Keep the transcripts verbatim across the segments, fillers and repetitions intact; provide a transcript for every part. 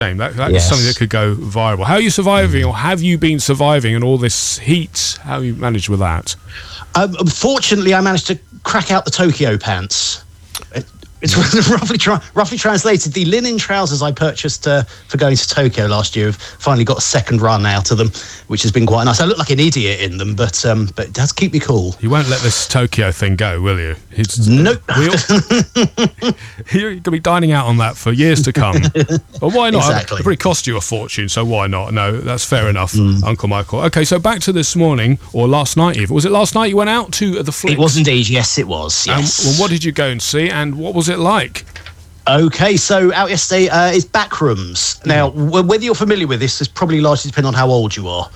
That, that Yes. is something that could go viral. How are you surviving, or have you been surviving in all this heat? How have you managed with that? Um, unfortunately, I managed to crack out the Tokyo pants. It, it's roughly tra- roughly translated. The linen trousers I purchased uh, for going to Tokyo last year have finally got a second run out of them, which has been quite nice. I look like an idiot in them, but um, but it does keep me cool. You won't let this Tokyo thing go, will you? It's, Nope. We'll, you're going to be dining out on that for years to come. But why not? Exactly. It probably cost you a fortune, so why not? No, that's fair enough, Mm. Uncle Michael. Okay, so back to this morning, or last night even. Was it last night you went out to the flicks? It was indeed. Yes, it was. Um, Yes. well, what did you go and see, and what was it like? Okay, so out yesterday uh, is Backrooms. Now, w- whether you're familiar with this is probably largely depending on how old you are.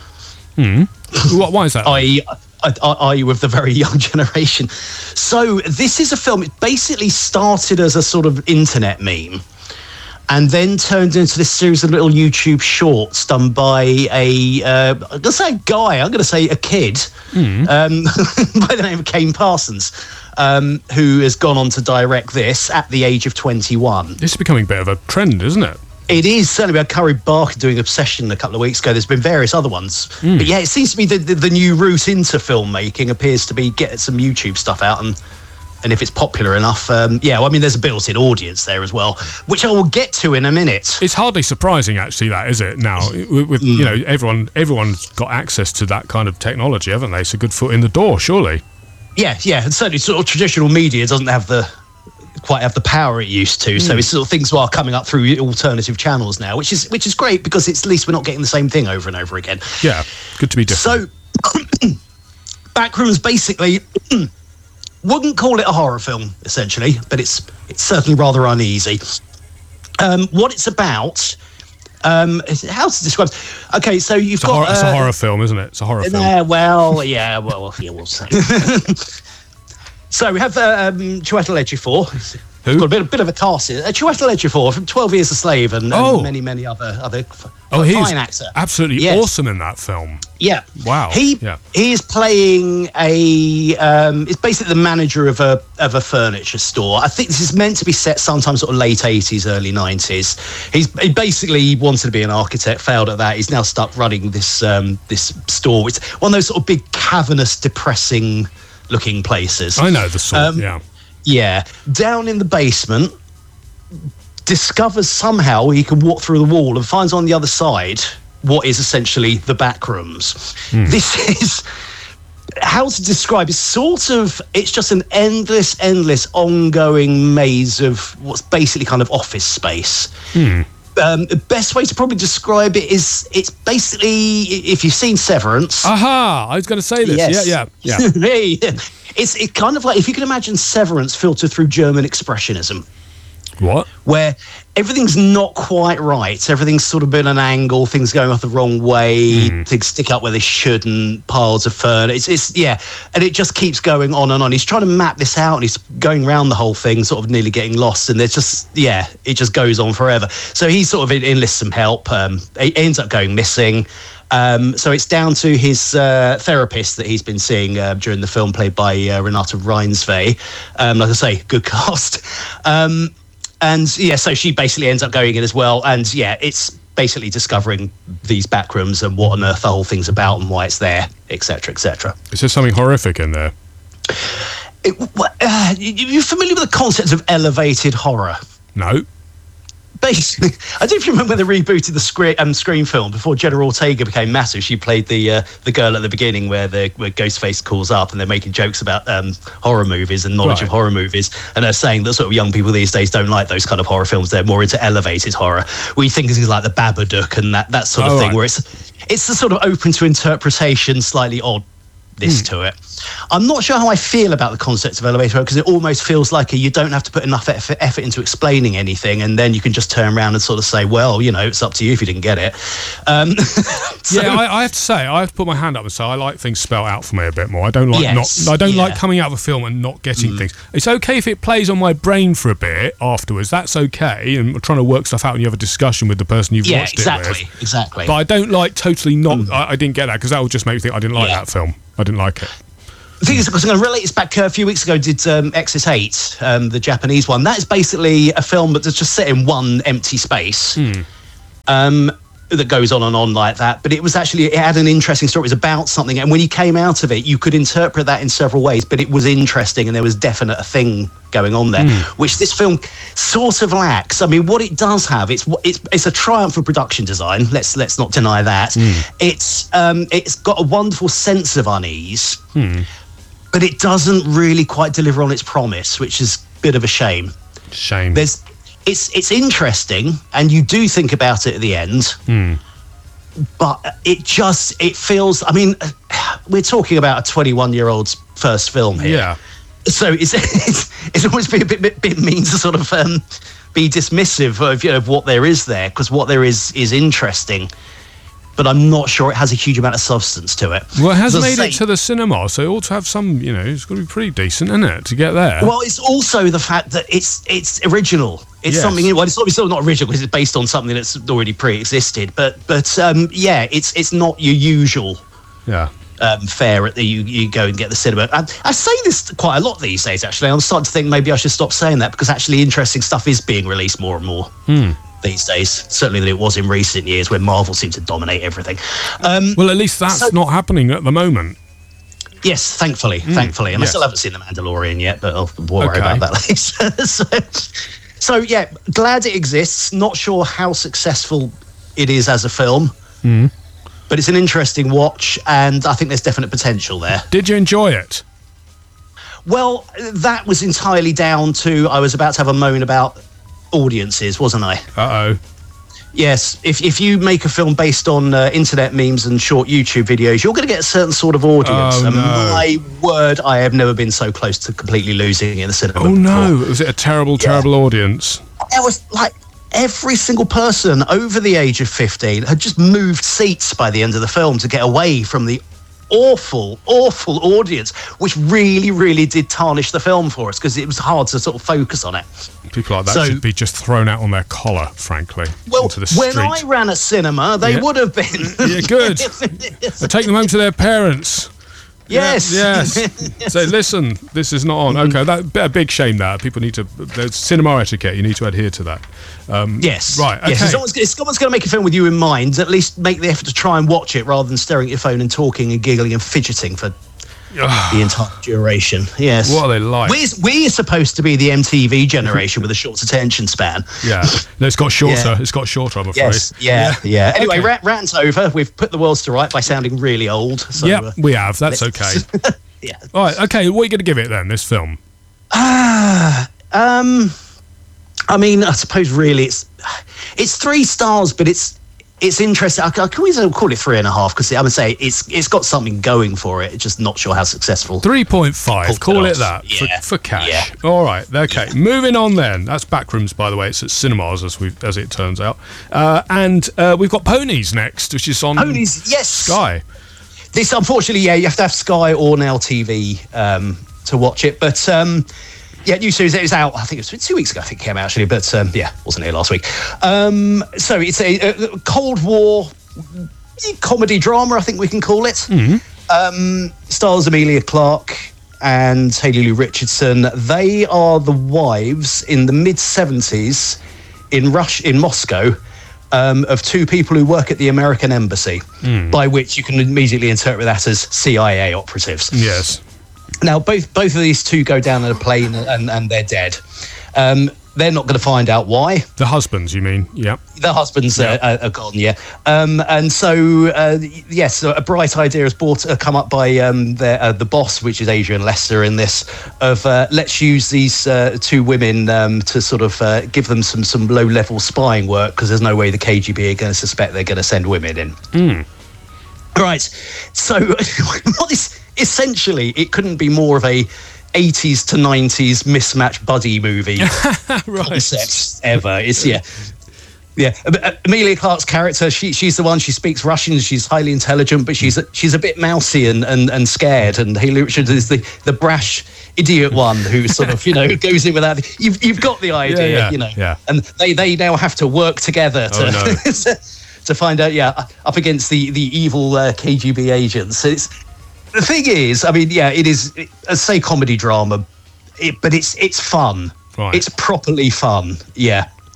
What, why is that? Are you, are, are you of the very young generation? So this is a film. It basically started as a sort of internet meme, and then turned into this series of little YouTube shorts done by a, uh, I'm going to say a guy, I'm going to say a kid, um, by the name of Kane Parsons, um, who has gone on to direct this at the age of twenty-one. This is becoming a bit of a trend, isn't it? It is, certainly. We had Curry Barker doing Obsession a couple of weeks ago. There's been various other ones. But yeah, it seems to be the, the, the new route into filmmaking appears to be get some YouTube stuff out, and and if it's popular enough, um, yeah, well, I mean, there's a built-in audience there as well, which I will get to in a minute. It's hardly surprising, actually, that is it? Now, with, with you know, everyone, everyone's got access to that kind of technology, haven't they? It's a good foot in the door, surely. Yeah, yeah, and certainly sort of traditional media doesn't have the quite have the power it used to. So it's sort of things are coming up through alternative channels now, which is which is great because it's at least we're not getting the same thing over and over again. Yeah, good to be different. So, Backrooms basically wouldn't call it a horror film essentially, but it's it's certainly rather uneasy. Um, what it's about, um, is, how to describe? Okay, so you've It's a, got horror, it's a uh, horror film, isn't it? It's a horror film. Uh, well, yeah, well, yeah, we'll say. So we have uh, um, Chiwetel Ejiofor. Who? He's got a bit, a bit of a cast here. Uh, Chiwetel Ejiofor from twelve Years a Slave and, and Oh. many, many other other f- Oh, fine he's actor. absolutely Yes. awesome in that film. Yeah. Wow. He Yeah. he is playing a. Um, it's basically the manager of a of a furniture store. I think this is meant to be set sometime sort of late eighties, early nineties. He's he basically wanted to be an architect, failed at that. He's now stuck running this um, this store. It's one of those sort of big cavernous, depressing looking places. I know the sort, Um, yeah. Yeah, down in the basement, discovers somehow he can walk through the wall and finds on the other side what is essentially the back rooms. This is how to describe it. Sort of, it's just an endless, endless, ongoing maze of what's basically kind of office space. Um, the best way to probably describe it is it's basically, if you've seen Severance. Aha! I was going to say this. Yes. Yeah, yeah, yeah. Hey, it's it kind of like if you can imagine Severance filtered through German expressionism, What? where everything's not quite right. Everything's sort of been an angle, things going off the wrong way, things stick up where they shouldn't, piles of furniture. It's, it's, yeah, and it just keeps going on and on. He's trying to map this out and he's going around the whole thing, sort of nearly getting lost. And there's just, yeah, it just goes on forever. So he sort of enlists some help. Um, he ends up going missing. Um, so it's down to his uh, therapist that he's been seeing uh, during the film, played by uh, Renata Reinsve. Um, like I say, good cast. Um, And yeah, so she basically ends up going in as well. And yeah, it's basically discovering these back rooms and what on earth the whole thing's about and why it's there, et cetera, et cetera. Is there something horrific in there? It, uh, you- you're familiar with the concept of elevated horror? No. Basically, I don't know if you remember when they rebooted the Scream, um, Scream film before Jenna Ortega became massive. She played the uh, the girl at the beginning where the where Ghostface calls up and they're making jokes about um, horror movies and knowledge Right. of horror movies, and they're saying that sort of young people these days don't like those kind of horror films. They're more into elevated horror. We think of things like the Babadook and that that sort of Oh, thing, right. where it's it's the sort of open to interpretation, slightly odd. This to it. I'm not sure how I feel about the concept of elevator because it almost feels like a, you don't have to put enough effort, effort into explaining anything, and then you can just turn around and sort of say, well, you know, it's up to you if you didn't get it. Um, so- Yeah, I, I have to say, I have to put my hand up and say I like things spelled out for me a bit more. I don't like Yes, not. I don't yeah. like coming out of a film and not getting things. It's okay if it plays on my brain for a bit afterwards. That's okay, and trying to work stuff out and you have a discussion with the person you've yeah, watched exactly, it with. exactly. But I don't like totally not. I, I didn't get that because that would just make me think I didn't like Yeah. that film. I didn't like it. The thing is, because I'm going to relate this back uh, a few weeks ago, did um, Exit eight, um, the Japanese one. That is basically a film that's just set in one empty space. Um, that goes on and on like that, but it was actually, it had an interesting story. It was about something, and when you came out of it, you could interpret that in several ways, but it was interesting, and there was definite a thing going on there, mm. which this film sort of lacks. I mean, what it does have, it's it's it's a triumph of production design. Let's let's not deny that. Mm. It's um it's got a wonderful sense of unease, mm. but it doesn't really quite deliver on its promise, which is a bit of a shame. Shame. There's It's it's interesting, and you do think about it at the end, mm. but it just, it feels, I mean, we're talking about a twenty-one-year-old's first film here. Yeah. So it's it's, it's almost been a bit, bit, bit mean to sort of um, be dismissive of, you know, of what there is there, because what there is is interesting, but I'm not sure it has a huge amount of substance to it. Well, it has so made say, it to the cinema, so it ought to have some, you know, it's got to be pretty decent, isn't it, to get there? Well, it's also the fact that it's it's original. It's yes. something, well, it's obviously not original because it's based on something that's already pre-existed, but but um, yeah, it's it's not your usual yeah. um, fare at the you, you go and get the cinema. I, I say this quite a lot these days, actually. I'm starting to think maybe I should stop saying that, because actually interesting stuff is being released more and more. Hmm. These days, certainly than it was in recent years, when Marvel seemed to dominate everything. Um, well, at least that's so, not happening at the moment. Yes, thankfully, mm, thankfully, and yes. I still haven't seen The Mandalorian yet, but I'll worry okay. about that later. so, so, yeah, glad it exists. Not sure how successful it is as a film, mm. but it's an interesting watch, and I think there's definite potential there. Did you enjoy it? Well, that was entirely down to, I was about to have a moan about audiences, wasn't I? Uh-oh. Yes, if if you make a film based on uh, internet memes and short YouTube videos, you're going to get a certain sort of audience. Oh, and no. my word, I have never been so close to completely losing in the cinema. Oh, no. before. Was it a terrible, terrible yeah. audience? There was, like, every single person over the age of fifteen had just moved seats by the end of the film to get away from the awful, awful audience, which really, really did tarnish the film for us, because it was hard to sort of focus on it. People like that so, should be just thrown out on their collar, frankly, well, into the when street. I ran a cinema, they yeah. would have been. Yeah, good. They take them home to their parents. Yes. Yeah, yes. Say, listen, this is not on. Okay, that a big shame that people need to. There's cinema etiquette. You need to adhere to that. Um, yes. Right. Okay. Yes. If someone's, if someone's going to make a film with you in mind, at least make the effort to try and watch it rather than staring at your phone and talking and giggling and fidgeting for the entire duration. Yes. What are they like? We're, we're supposed to be the M T V generation with a short attention span. Yeah. No, it's got shorter. Yeah. It's got shorter, I'm afraid. Yes. Yeah. Yeah. yeah. Anyway, okay. rant, rant's over. We've put the worlds to right by sounding really old. So, yeah, uh, we have. That's okay. Yeah. All right. Okay. What are you going to give it then? This film? Ah. Uh, um. I mean, I suppose really it's it's three stars, but it's it's interesting. I, I can always call it three and a half, because I would say it's it's got something going for it. It's just not sure how successful. Three point five. Call it that yeah. for, for cash. Yeah. All right. Okay. Yeah. Moving on then. That's Backrooms, by the way. It's at cinemas, as we as it turns out. Uh, and uh, we've got Ponies next, which is on Ponies. Yes. Sky. This, unfortunately, yeah, you have to have Sky or Now T V um, to watch it. But um, yeah, new series, it was out, I think it was two weeks ago, I think it came out actually. But um, yeah, wasn't here last week. Um, so it's a, a Cold War comedy drama, I think we can call it. Mm-hmm. Um, stars Emilia Clarke and Hayley Lou Richardson. They are the wives in the mid seventies in Rush in Moscow. Um, of two people who work at the American embassy, mm. by which you can immediately interpret that as C I A operatives. Yes. Now, both both of these two go down in a plane and, and they're dead. Um, they're not going to find out why. The husbands, you mean? Yeah. The husbands yeah. are, are gone, yeah. Um, and so, uh, yes, a bright idea has brought, uh, come up by um, the, uh, the boss, which is Adrian Lester in this, of uh, let's use these uh, two women um, to sort of uh, give them some, some low-level spying work, because there's no way the K G B are going to suspect they're going to send women in. Mm. Right. So, what is essentially, it couldn't be more of a eighties to nineties mismatched buddy movie right. concept ever. It's yeah, yeah. Emilia Clarke's character, she she's the one. She speaks Russian. She's highly intelligent, but she's a, she's a bit mousy and, and, and scared. And Hayley Richards is the, the brash idiot one who sort of you know goes in without. The, you've you've got the idea, yeah, yeah, you know. Yeah. And they they now have to work together to. Oh, no. to, to find out, yeah, up against the the evil uh, K G B agents. It's. The thing is, I mean, yeah, it is, it, I say comedy drama, it, but it's it's fun. Right. It's properly fun, yeah.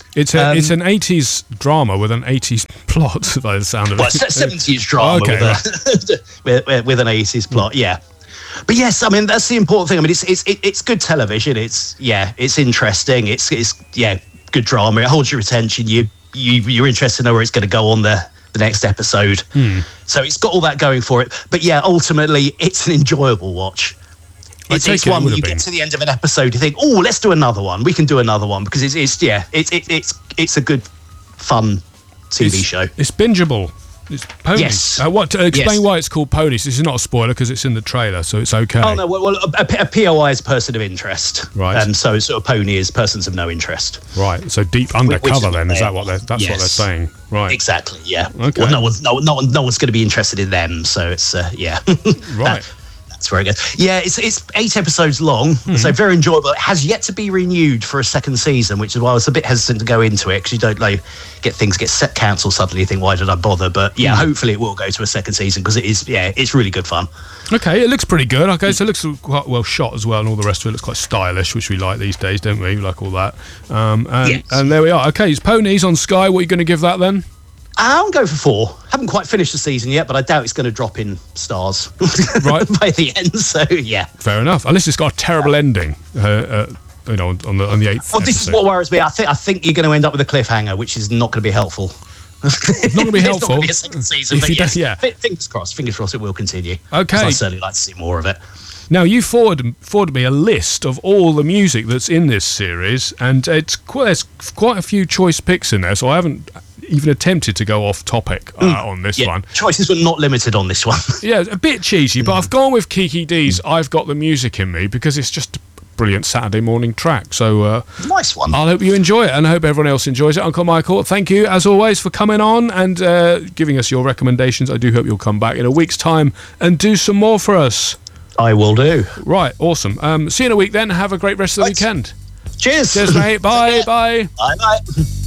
It's a, Um, it's an eighties drama with an eighties plot, by the sound of Well, it. seventies drama Okay, with, a, with, with, with an eighties plot, yeah. But yes, I mean that's the important thing. I mean, it's it's it, it's good television. It's yeah, it's interesting. It's it's yeah, good drama. It holds your attention. You you you're interested to know where it's going to go on the the next episode. Hmm. So it's got all that going for it. But yeah, ultimately, it's an enjoyable watch. I It's, take it's it it one would where you have been. get to the end of an episode, you think, oh, let's do another one. We can do another one because it's it's yeah, it's it, it's it's a good fun T V It's- show. It's bingeable. It's ponies. Yes. Uh, what? Uh, explain Yes. why it's called ponies. This is not a spoiler because it's in the trailer, so it's okay. Oh no! Well, well a, a P O I is person of interest, Right. And so, sort of pony is persons of no interest. Right. So deep Which undercover is then. Is fair. that what they're? That's what they're Yes. saying. Right. Exactly. Yeah. Okay. Well, no one's no no one no one's going to be interested in them. So it's uh, yeah. Right. That- that's very good. Yeah, it's it's eight episodes long, Hmm. so very enjoyable. It has yet to be renewed for a second season, which is why I was a bit hesitant to go into it because you don't know, get things get set cancelled suddenly. You think, why did I bother? But yeah, Hmm. hopefully it will go to a second season because it is yeah, it's really good fun. Okay, it looks pretty good. Okay, so it looks quite well shot as well, and all the rest of it looks quite stylish, which we like these days, don't we? We like all that. Um, and, Yes. and there we are. Okay, it's Ponies on Sky. What are you going to give that then? I'll go for four. Haven't quite finished the season yet, but I doubt it's going to drop in stars Right. by the end. So yeah. Fair enough. Unless it's got a terrible ending. Uh, uh, you know, on the on the eighth. Well, this is episode. what worries me. I think I think you're going to end up with a cliffhanger, which is not going to be helpful. It's not gonna be It's helpful. not going to be a second season, If but you yes, don't- yeah. fi- fingers crossed. Fingers crossed it will continue. Okay. 'Cause I'd certainly like to see more of it. Now you forwarded forwarded me a list of all the music that's in this series, and it's quite there's quite a few choice picks in there. So I haven't even attempted to go off topic uh, on this Yeah, one. choices were not limited on this one. Yeah, a bit cheesy, but I've gone with Kiki D's "I've Got the Music in Me" because it's just a brilliant Saturday morning track. So uh, Nice one. I hope you enjoy it, and I hope everyone else enjoys it. Uncle Michael, thank you as always for coming on and uh, giving us your recommendations. I do hope you'll come back in a week's time and do some more for us. I will do. Right, awesome. Um, see you in a week then. Have a great rest of the Right. weekend. Cheers. Cheers, mate. Bye, bye. Bye bye.